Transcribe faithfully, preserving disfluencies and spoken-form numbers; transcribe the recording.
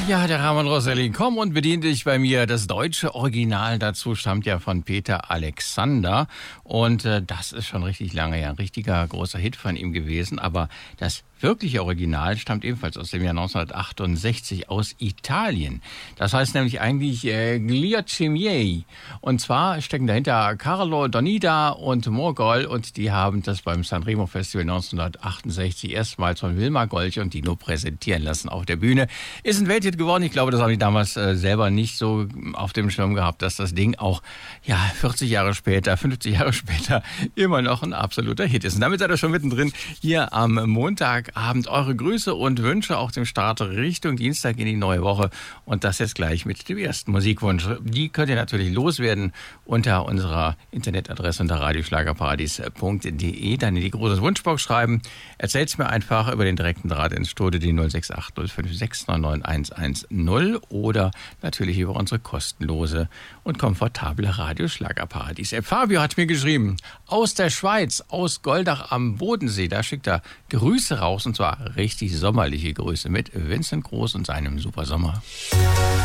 Ja, der Ramon Rosselin, komm und bedien dich bei mir. Das deutsche Original dazu stammt ja von Peter Alexander. Und äh, das ist schon richtig lange ja ein richtiger großer Hit von ihm gewesen. Aber das wirkliche Original stammt ebenfalls aus dem Jahr neunzehnhundertachtundsechzig aus Italien. Das heißt nämlich eigentlich äh, Ghiacci miei. Und zwar stecken dahinter Carlo Donida und Morgol. Und die haben das beim Sanremo Festival neunzehnhundertachtundsechzig erstmals von Wilma Golch und Dino präsentieren lassen auf der Bühne. Ist ein Welthit geworden. Ich glaube, das haben die damals äh, selber nicht so auf dem Schirm gehabt, dass das Ding auch ja vierzig Jahre später, fünfzig Jahre später immer noch ein absoluter Hit ist. Und damit seid ihr schon mittendrin hier am Montagabend. Eure Grüße und Wünsche auch dem Start Richtung Dienstag in die neue Woche. Und das jetzt gleich mit dem ersten Musikwunsch. Die könnt ihr natürlich loswerden unter unserer Internetadresse unter radioschlagerparadies punkt de. Dann in die große Wunschbox schreiben. Erzählt's mir einfach über den direkten Draht ins Studio, die null sechs acht null fünf sechs neun neun eins eins null oder natürlich über unsere kostenlose und komfortable Radioschlagerparadies-App. Fabio hat mir geschrieben, aus der Schweiz, aus Goldach am Bodensee, da schickt er Grüße raus und zwar richtig sommerliche Grüße mit Vincent Groß und seinem Super Sommer.